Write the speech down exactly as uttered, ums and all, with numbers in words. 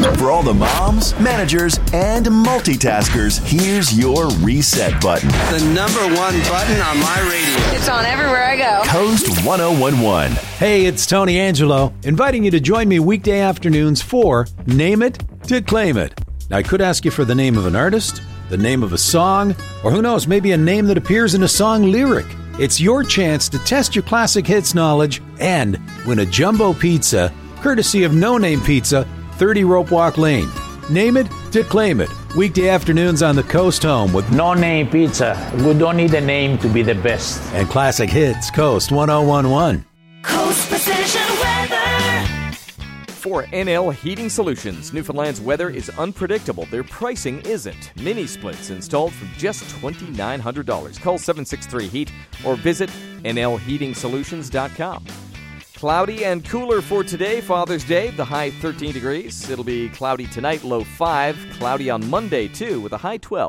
For all the moms, managers, and multitaskers, here's your reset button. The number one button on my radio. It's on everywhere I go. Coast one oh one one. Hey, it's Tony Angelo, inviting you to join me weekday afternoons for Name It to Claim It. Now, I could ask you for the name of an artist, the name of a song, or who knows, maybe a name that appears in a song lyric. It's your chance to test your classic hits knowledge and win a jumbo pizza, courtesy of No Name Pizza, thirty Rope Walk Lane. Name it to claim it. Weekday afternoons on the Coast Home with No Name Pizza. We don't need a name to be the best. And classic hits, Coast one oh one one. Coast Precision Weather. For N L Heating Solutions, Newfoundland's weather is unpredictable. Their pricing isn't. Mini splits installed for just two thousand nine hundred dollars. Call seven six three heat or visit N L heating solutions dot com. Cloudy and cooler for today, Father's Day, the high thirteen degrees. It'll be cloudy tonight, low five. Cloudy on Monday, too, with a high twelve.